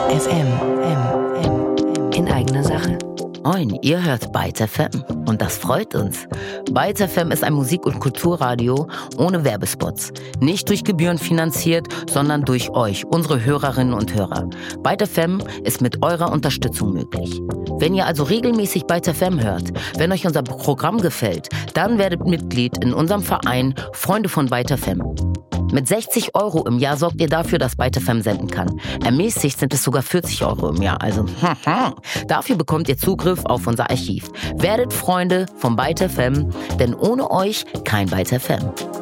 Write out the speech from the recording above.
FM. In eigener Sache. Moin, ihr hört Byte FM und das freut uns. Byte FM ist ein Musik- und Kulturradio ohne Werbespots. Nicht durch Gebühren finanziert, sondern durch euch, unsere Hörerinnen und Hörer. Byte FM ist mit eurer Unterstützung möglich. Wenn ihr also regelmäßig Byte FM hört, wenn euch unser Programm gefällt, dann werdet Mitglied in unserem Verein Freunde von Byte FM. Mit 60 € im Jahr sorgt ihr dafür, dass Byte FM senden kann. Ermäßigt sind es sogar 40 € im Jahr. Also dafür bekommt ihr Zugriff auf unser Archiv. Werdet Freunde von Byte FM, denn ohne euch kein Byte FM.